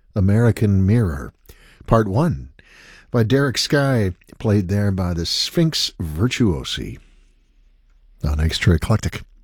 American Mirror, Part 1, by Derek Sky, played there by the Sphinx Virtuosi on Extra Eclectic.